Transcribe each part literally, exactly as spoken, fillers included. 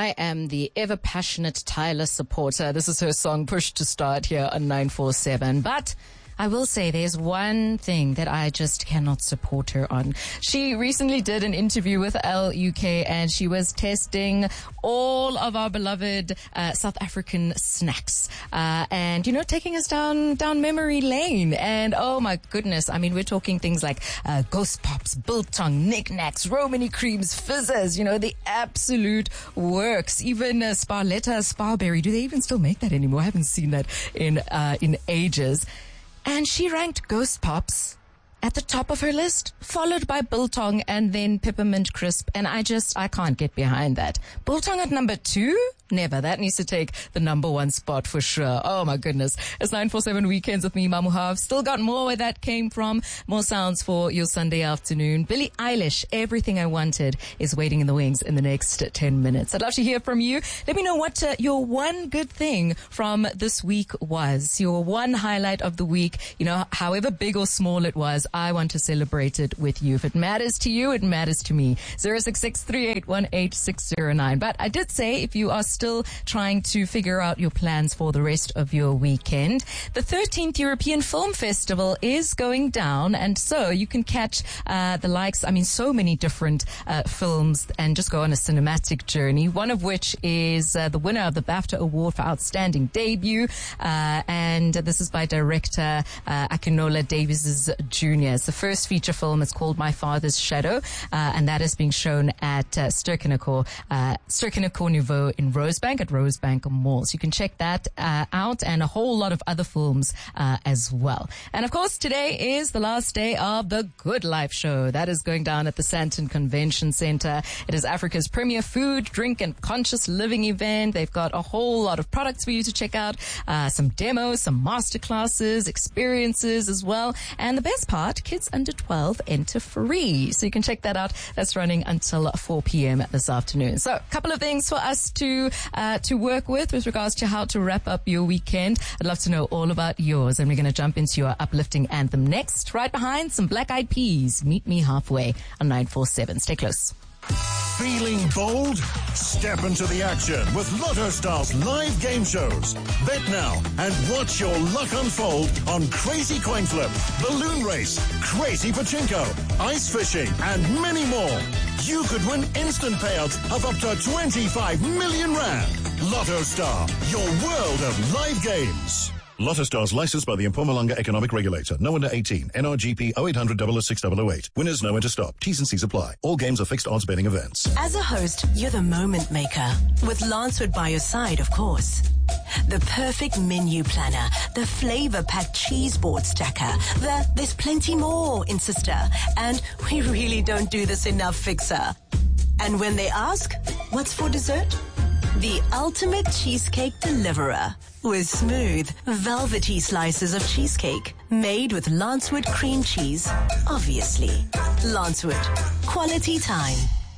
I am the ever passionate Tyler supporter. This is her song Push to Start here on nine four seven. But I will say there's one thing that I just cannot support her on. She recently did an interview with L U K and she was testing all of our beloved uh, South African snacks. Uh, and, you know, taking us down, down memory lane. And oh my goodness, I mean, we're talking things like uh, Ghost Pops, Biltong, Knickknacks, Romany Creams, Fizzers, you know, the absolute works. Even uh, Sparletta, Sparberry. Do they even still make that anymore? I haven't seen that in uh, in ages. And she ranked Ghost Pops at the top of her list, followed by Biltong and then Peppermint Crisp. And I just, I can't get behind that. Biltong at number two? Never. That needs to take the number one spot for sure. Oh my goodness. It's nine four seven Weekends with me, Mamuha. I've still got more where that came from. More sounds for your Sunday afternoon. Billie Eilish, Everything I Wanted, is waiting in the wings in the next ten minutes. I'd love to hear from you. Let me know what uh, your one good thing from this week was. Your one highlight of the week. You know, however big or small it was, I want to celebrate it with you. If it matters to you, it matters to me. zero six six, three eight one, eight six zero nine. But I did say if you are still trying to figure out your plans for the rest of your weekend, the thirteenth European Film Festival is going down, and so you can catch uh, the likes, I mean, so many different uh, films and just go on a cinematic journey, one of which is uh, the winner of the BAFTA Award for Outstanding Debut, uh, and this is by director uh, Akinola Davies Junior It's the first feature film. It's called My Father's Shadow, uh, and that is being shown at uh, Ster-Kinekor, uh, Ster-Kinekor Nouveau in Rosebank at Rosebank Mall. So you can check that uh, out, and a whole lot of other films uh, as well. And of course, today is the last day of the Good Life Show. That is going down at the Sandton Convention Center. It is Africa's premier food, drink, and conscious living event. They've got a whole lot of products for you to check out, uh, some demos, some masterclasses, experiences as well. And the best part, kids under twelve enter free. So you can check that out. That's running until four p.m. this afternoon. So a couple of things for us to uh, to work with with regards to how to wrap up your weekend. I'd love to know all about yours. And we're going to jump into your uplifting anthem next. Right behind, some Black Eyed Peas. Meet me halfway on nine four seven. Stay close. Feeling bold? Step into the action with Lotto Stars live game shows. Bet now and watch your luck unfold on Crazy Coin Flip, Balloon Race, Crazy Pachinko, Ice Fishing, and many more. You could win instant payouts of up to twenty-five million rand. Lotto Star, your world of live games. Lotto Stars licensed by the Mpumalanga Economic Regulator. No under eighteen. N R G P oh eight hundred, double oh six, double oh eight. Winners know when to stop. T's and C's apply. All games are fixed odds betting events. As a host, you're the moment maker. With Lancewood by your side, of course. The perfect menu planner, the flavor-packed cheese board stacker, the there's plenty more, insister, and we really don't do this enough fixer. And when they ask, what's for dessert? The ultimate cheesecake deliverer with smooth, velvety slices of cheesecake made with Lancewood cream cheese, obviously. Lancewood, quality time.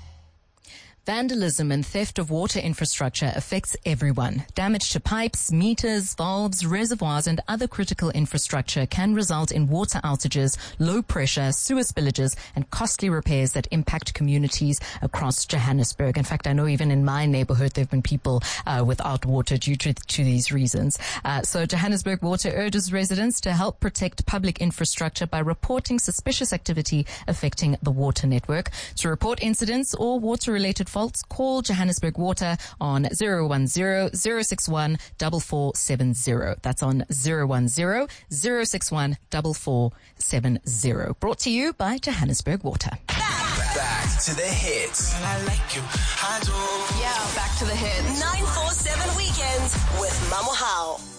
Vandalism and theft of water infrastructure affects everyone. Damage to pipes, meters, valves, reservoirs, and other critical infrastructure can result in water outages, low pressure, sewer spillages, and costly repairs that impact communities across Johannesburg. In fact, I know even in my neighborhood there have been people uh, without water due to, to these reasons. Uh, so Johannesburg Water urges residents to help protect public infrastructure by reporting suspicious activity affecting the water network. To report incidents or water-related faults, call Johannesburg Water on zero one zero, zero six one, four four seven zero. That's on zero one zero, zero six one, four four seven zero. Brought to you by Johannesburg Water. Back, back to the hits. I like you. I do. Yeah, back to the hits. nine four seven Weekends with Mamuhao.